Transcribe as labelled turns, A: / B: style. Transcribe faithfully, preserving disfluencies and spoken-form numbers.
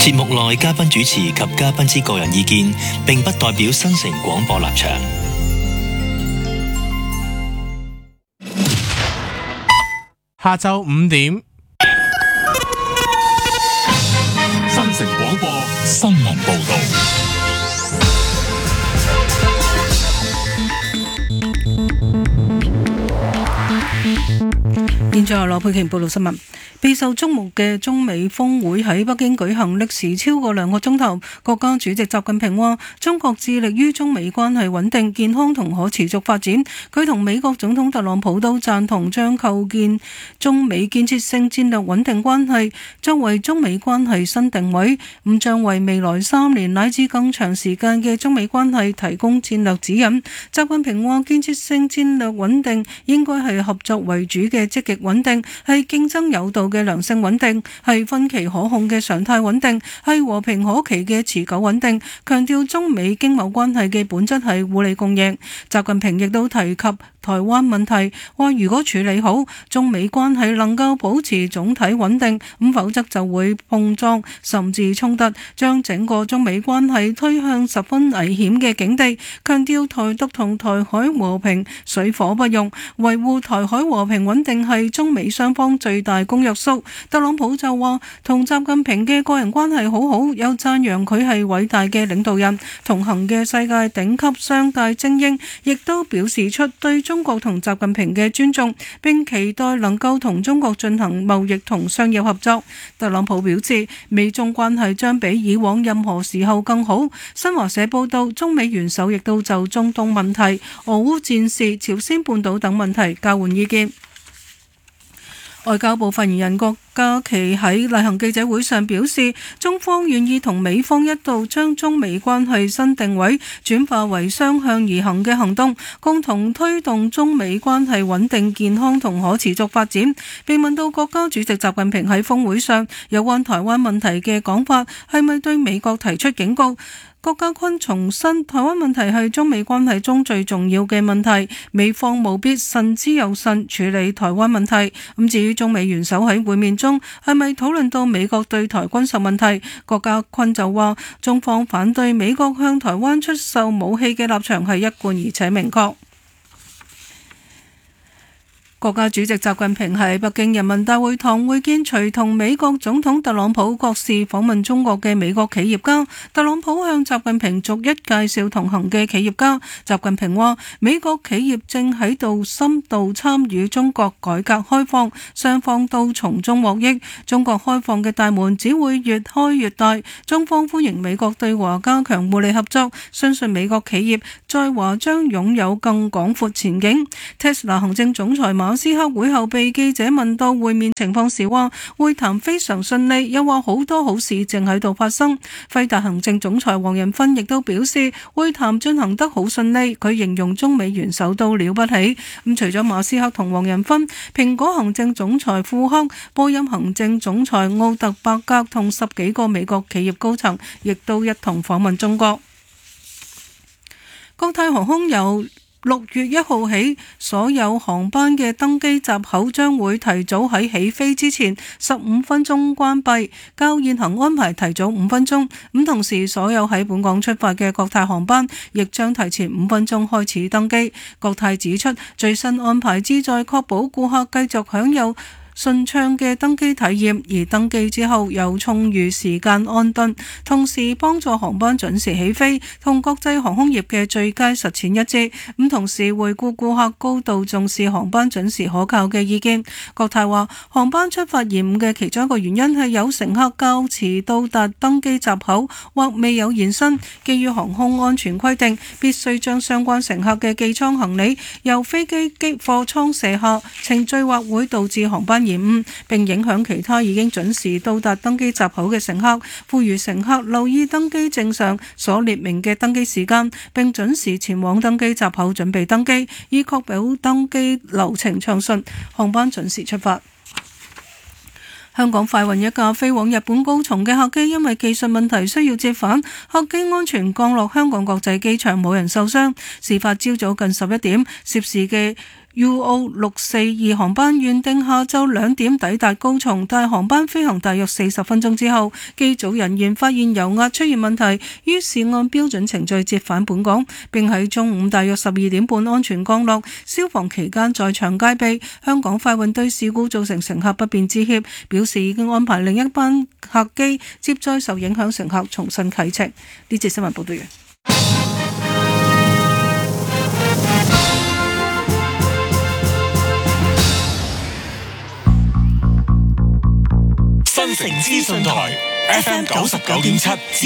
A: 節目內嘉賓主持及嘉賓之個人意見，並不代表新城廣播立場。
B: 下晝五點，
C: 新城廣播新聞報道。
D: 現在羅佩瓊報道新聞。備受矚目嘅中美峰會喺北京舉行，歷時超過兩個鐘頭。國家主席習近平話：中國致力於中美關係穩定、健康同可持續發展。佢同美國總統特朗普都贊同將構建中美建設性戰略穩定關係作為中美關係新定位，咁將為未來三年乃至更長時間嘅中美關係提供戰略指引。習近平話：建設性戰略穩定應該係合作為主嘅積極穩定，係競爭有道嘅良性穩定，係分歧可控嘅常態穩定，係和平可期嘅持久穩定。強調中美經貿關係嘅本質係互利共贏。習近平亦都提及台灣問題，話如果處理好，中美關係能夠保持總體穩定，咁否則就會碰撞甚至衝突，將整個中美關係推向十分危險嘅境地。強調台獨同台海和平水火不容，維護台海和平穩定係中美雙方最大公約數。特朗普就話同習近平嘅個人關係好好，又讚揚佢係偉大嘅領導人。同行嘅世界頂級商界精英亦都表示出對中國同習近平嘅尊重，並期待能夠同中國進行貿易同商業合作。特朗普表示，美中關係將比以往任何時候更好。新華社報道，中美元首亦都就中東問題、俄烏戰事、朝鮮半島等問題交換意見。外交部發言人郭家麒喺例行記者會上表示，中方願意同美方一道將中美關係新定位轉化為雙向而行嘅行動，共同推動中美關係穩定、健康同可持續發展。被問到國家主席習近平喺峰會上有關台灣問題嘅講法係咪對美國提出警告，郭家坤重申，台灣問題係中美關係中最重要嘅問題，美方務必慎之又慎處理台灣問題。咁至於中美元首喺會面中係咪討論到美國對台軍售問題，郭家坤就話，中方反對美國向台灣出售武器嘅立場係一貫而且明確。國家主席習近平喺北京人民大會堂會見隨同美國總統特朗普國事訪問中國嘅美國企業家。特朗普向習近平逐一介紹同行嘅企業家。習近平話：美國企業正喺度深度參與中國改革開放，雙方都從中獲益。中國開放嘅大門只會越開越大。中方歡迎美國對華加強互利合作，相信美國企業在華將擁有更廣闊前景。Tesla 行政總裁馬斯克會後被記者問到會面情況時，話會談非常順利，又話好多好事正喺度發生。輝達行政總裁黃仁勳亦都表示會談進行得好順利，佢形容中美元首都了不起。咁除咗馬斯克同黃仁勳，蘋果行政總裁庫克、波音行政總裁奧特伯格同十幾個美國企業高層亦都一同訪問中國。國泰航空由六月一號起，所有航班嘅登機閘口將會提早喺起飛之前十五分鐘關閉，較現行安排提早五分鐘。咁同時，所有喺本港出發嘅國泰航班亦將提前五分鐘開始登機。國泰指出，最新安排旨在確保顧客繼續享有順暢嘅登機體驗，而登機之後有充裕時間安頓，同時幫助航班準時起飛，同國際航空業嘅最佳實踐一致。咁同時回顧顧客高度重視航班準時可靠嘅意見。國泰話，航班出發延誤嘅其中一個原因係有乘客較遲到達登機閘口或未有現身。基於航空安全規定，必須將相關乘客嘅寄艙行李由飛機機貨艙卸下，程序或會導致航班延誤，並影響其他已經準時到達登機閘口嘅乘客。呼籲乘客留意登機證上所列明嘅登機時間，並準時前往登機閘口準備登機，以確保登機流程暢順，航班準時出發。香港快運一架飛往日本高松嘅客機因為技術問題需要折返，客機安全降落香港國際機場，冇人受傷。事發朝早近十一點，涉事嘅 U O 六四二航班原定下晝兩點抵達高松，但航班飛行大約四十分鐘之後，機組人員發現油壓出現問題，於是按標準程序折返本港，並喺中午大約十二點半安全降落。消防期間在場戒備。香港快運對事故造成乘客不便致歉，表示已經安排另一班客機接載受影響乘客重新啟程。呢節新聞報道完。
C: 新城資訊台 F M 九十九點七。